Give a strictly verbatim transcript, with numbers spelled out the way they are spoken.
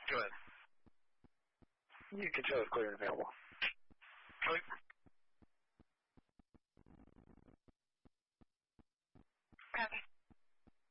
Go ahead. You can show it's clear and available. Cody? Copy.